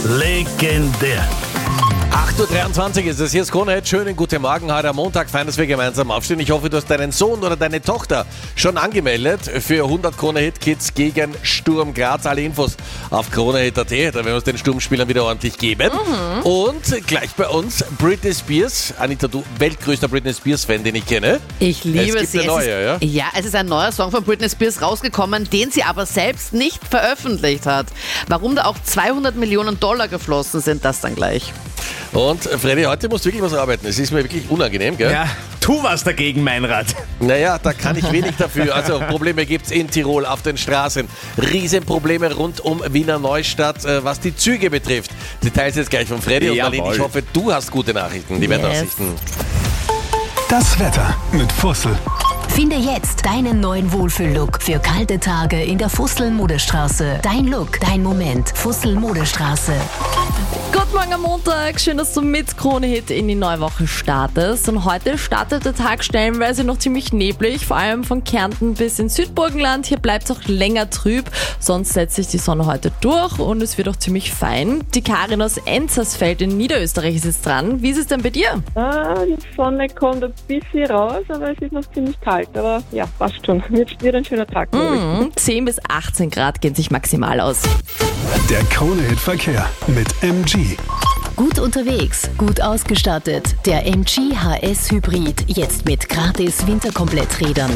Legendär. 8.23 Uhr ist es. Hier ist Krone. Schönen guten Morgen. Heute am Montag. Fein, dass wir gemeinsam aufstehen. Ich hoffe, du hast deinen Sohn oder deine Tochter schon angemeldet für 100 Krone-Hit-Kids gegen Sturm Graz. Alle Infos auf kronehit.at. Da werden wir uns den Sturmspielern wieder ordentlich geben. Und gleich bei uns Britney Spears. Anita, du weltgrößter Britney Spears-Fan, den ich kenne. Ich liebe sie. Eine neue, ja? Ja, es ist ein neuer Song von Britney Spears rausgekommen, den sie aber selbst nicht veröffentlicht hat. Warum da auch $200 Millionen geflossen sind, das dann gleich. Und Freddy, heute musst du wirklich was arbeiten. Es ist mir wirklich unangenehm, gell? Ja, tu was dagegen, Meinrad. Naja, da kann ich wenig dafür. Also Probleme gibt's in Tirol auf den Straßen. Riesenprobleme rund um Wiener Neustadt, was die Züge betrifft. Details jetzt gleich von Freddy und Marlene. Ich hoffe, du hast gute Nachrichten, die Wetteraussichten. Das Wetter mit Fussel. Finde jetzt deinen neuen Wohlfühl-Look für kalte Tage in der Fussel-Modestraße. Dein Look, dein Moment. Fussel-Modestraße. Guten Morgen am Montag, schön, dass du mit Krone-Hit in die neue Woche startest. Und heute startet der Tag stellenweise noch ziemlich neblig, vor allem von Kärnten bis ins Südburgenland. Hier bleibt es auch länger trüb, sonst setzt sich die Sonne heute durch und es wird auch ziemlich fein. Die Karin aus Enzersfeld in Niederösterreich ist jetzt dran. Wie ist es denn bei dir? Die Sonne kommt ein bisschen raus, aber es ist noch ziemlich kalt. Aber ja, passt schon. Wird ein schöner Tag. 10 bis 18 Grad gehen sich maximal aus. Der Krone-Hit-Verkehr mit MG. Gut unterwegs, gut ausgestattet. Der MG HS Hybrid. Jetzt mit gratis Winterkompletträdern.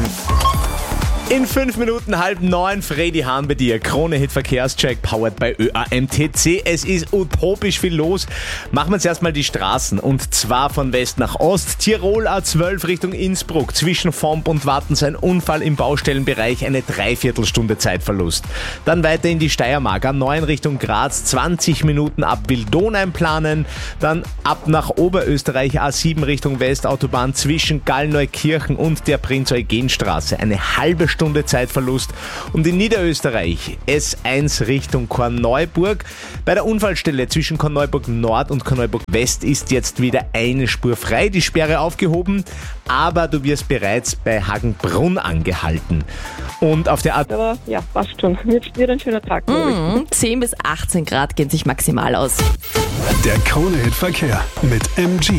In 5 Minuten 8:30, Freddy Hahn bei dir. Krone-Hit Verkehrscheck, powered by ÖAMTC. Es ist utopisch viel los. Machen wir uns erstmal die Straßen. Und zwar von West nach Ost. Tirol A12 Richtung Innsbruck. Zwischen Vomp und Wattens ein Unfall im Baustellenbereich. Eine Dreiviertelstunde Zeitverlust. Dann weiter in die Steiermark. A9 Richtung Graz. 20 Minuten ab Wildon einplanen. Dann ab nach Oberösterreich. A7 Richtung Westautobahn. Zwischen Gallneukirchen und der Prinz-Eugen-Straße. Eine halbe Stunde Zeitverlust. Und in Niederösterreich S1 Richtung Korneuburg. Bei der Unfallstelle zwischen Korneuburg Nord und Korneuburg West ist jetzt wieder eine Spur frei, die Sperre aufgehoben, aber du wirst bereits bei Hagenbrunn angehalten. Und auf der Aber ja, passt schon. Wird ein schöner Tag. 10 bis 18 Grad gehen sich maximal aus. Der Krone-Hit-Verkehr mit MG.